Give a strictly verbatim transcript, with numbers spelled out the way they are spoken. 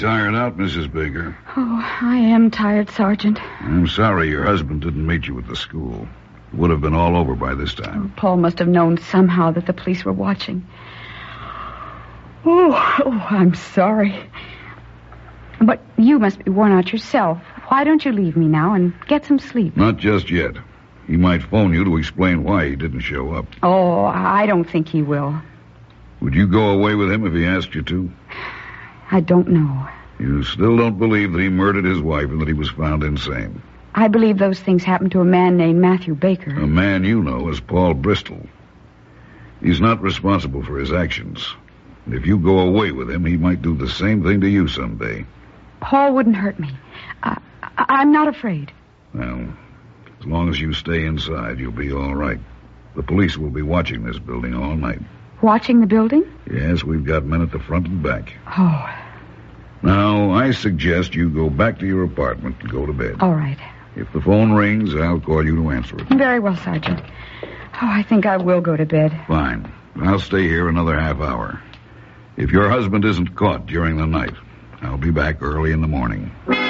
tired out, Missus Baker. Oh, I am tired, Sergeant. I'm sorry your husband didn't meet you at the school. It would have been all over by this time. Oh, Paul must have known somehow that the police were watching. Oh, oh, I'm sorry. But you must be worn out yourself. Why don't you leave me now and get some sleep? Not just yet. He might phone you to explain why he didn't show up. Oh, I don't think he will. Would you go away with him if he asked you to? I don't know. You still don't believe that he murdered his wife and that he was found insane? I believe those things happened to a man named Matthew Baker. A man you know as Paul Bristol. He's not responsible for his actions. And if you go away with him, he might do the same thing to you someday. Paul wouldn't hurt me. I, I, I'm not afraid. Well, as long as you stay inside, you'll be all right. The police will be watching this building all night. Watching the building? Yes, we've got men at the front and back. Oh. Now, I suggest you go back to your apartment and go to bed. All right. If the phone rings, I'll call you to answer it. Very well, Sergeant. Oh, I think I will go to bed. Fine. I'll stay here another half hour. If your husband isn't caught during the night, I'll be back early in the morning.